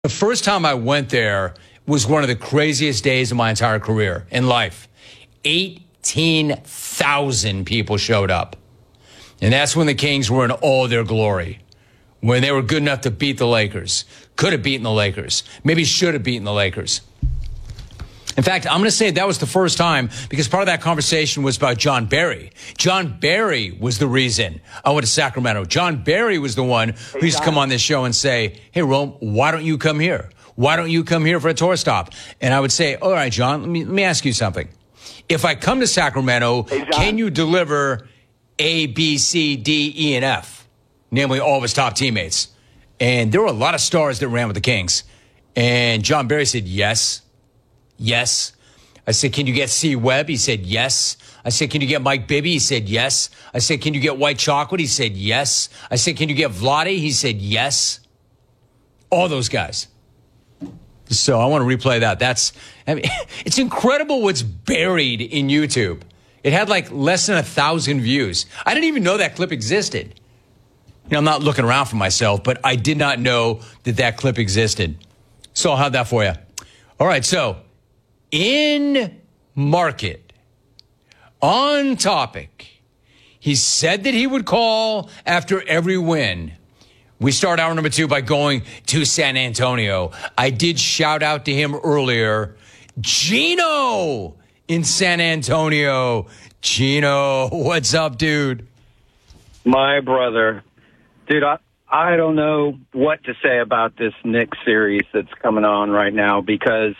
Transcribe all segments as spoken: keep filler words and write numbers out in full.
The first time I went there was one of the craziest days of my entire career in life. eighteen thousand people showed up. And that's when the Kings were in all their glory. When they were good enough to beat the Lakers. Could have beaten the Lakers. Maybe should have beaten the Lakers. In fact, I'm going to say that was the first time because part of that conversation was about John Barry. John Barry was the reason I went to Sacramento. John Barry was the one who used to come on this show and say, hey, Rome, why don't you come here? Why don't you come here for a tour stop? And I would say, all right, John, let me, let me ask you something. If I come to Sacramento, hey, can you deliver A, B, C, D, E, and F? Namely, all of his top teammates. And there were a lot of stars that ran with the Kings. And John Barry said, yes. Yes. I said, can you get C. Webb? He said, yes. I said, can you get Mike Bibby? He said, yes. I said, can you get White Chocolate? He said, yes. I said, can you get Vlade? He said, yes. All those guys. So I want to replay that. That's, I mean, it's incredible what's buried in YouTube. It had like less than a thousand views. I didn't even know that clip existed. You know, I'm not looking around for myself, but I did not know that that clip existed. So I'll have that for you. All right, so in market, on topic, he said that he would call after every win. We start hour number two by going to San Antonio. I did shout out to him earlier. Gino in San Antonio. Gino, what's up, dude? My brother. Dude, I, I don't know what to say about this Knicks series that's coming on right now because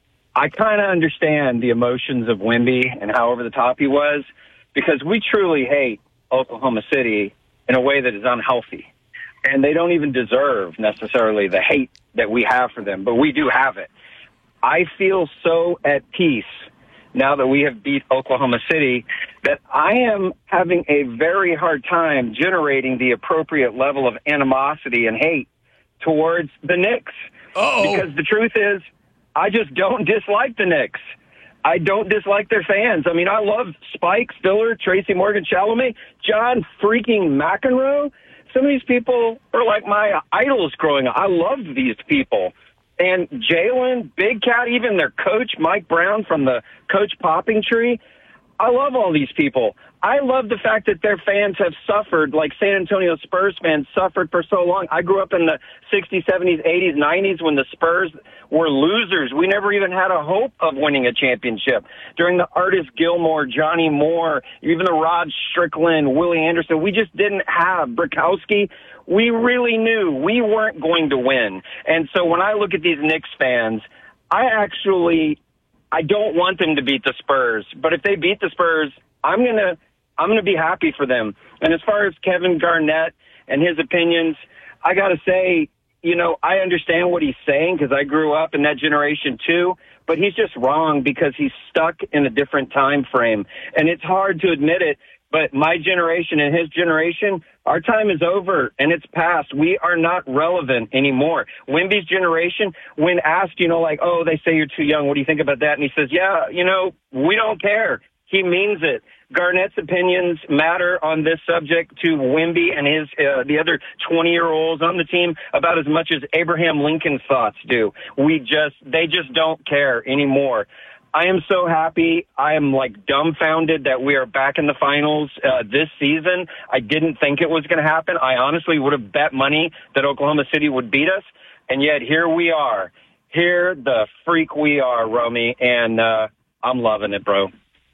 I kind of understand the emotions of Wemby and how over the top he was because we truly hate Oklahoma City in a way that is unhealthy. And they don't even deserve necessarily the hate that we have for them, but we do have it. I feel so at peace now that we have beat Oklahoma City that I am having a very hard time generating the appropriate level of animosity and hate towards the Knicks. Uh-oh. Because the truth is, I just don't dislike the Knicks. I don't dislike their fans. I mean, I love Spike, Stiller, Tracy Morgan, Chalamet, John freaking McEnroe. Some of these people are like my idols growing up. I love these people. And Jalen, Big Cat, even their coach, Mike Brown from the Coach Popping Tree. I love all these people. I love the fact that their fans have suffered, like San Antonio Spurs fans suffered for so long. I grew up in the sixties, seventies, eighties, nineties when the Spurs were losers. We never even had a hope of winning a championship. During the Artis Gilmore, Johnny Moore, even the Rod Strickland, Willie Anderson, we just didn't have Brikowski. We really knew we weren't going to win. And so when I look at these Knicks fans, I actually, I don't want them to beat the Spurs. But if they beat the Spurs, I'm going to, I'm going to be happy for them. And as far as Kevin Garnett and his opinions, I got to say, you know, I understand what he's saying because I grew up in that generation too, but he's just wrong because he's stuck in a different time frame. And it's hard to admit it, but my generation and his generation, our time is over and it's past. We are not relevant anymore. Wemby's generation, when asked, you know, like, oh, they say you're too young. What do you think about that? And he says, yeah, you know, we don't care. He means it. Garnett's opinions matter on this subject to Wemby and his uh, the other twenty-year-olds on the team about as much as Abraham Lincoln's thoughts do. We just, they just don't care anymore. I am so happy. I am like dumbfounded that we are back in the finals uh, this season. I didn't think it was going to happen. I honestly would have bet money that Oklahoma City would beat us, and yet here we are. Here the freak we are, Romy, and uh, I'm loving it, bro.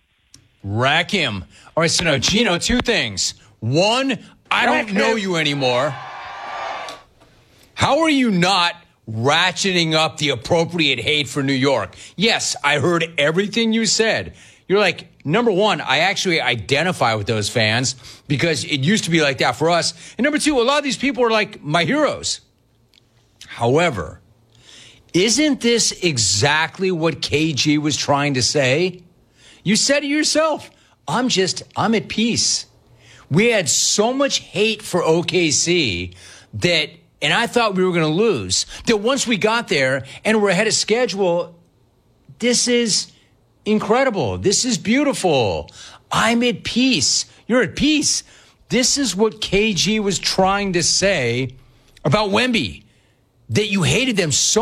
Rack him. All right, so now, Gino, two things. One, I don't Rack know him. you anymore. How are you not ratcheting up the appropriate hate for New York? Yes, I heard everything you said. You're like, number one, I actually identify with those fans because it used to be like that for us. And number two, a lot of these people are like my heroes. However, isn't this exactly what K G was trying to say? You said it yourself. I'm just, I'm at peace. We had so much hate for O K C that, and I thought we were going to lose, that once we got there and we're ahead of schedule, this is incredible. This is beautiful. I'm at peace. You're at peace. This is what K G was trying to say about Wemby. that you hated them so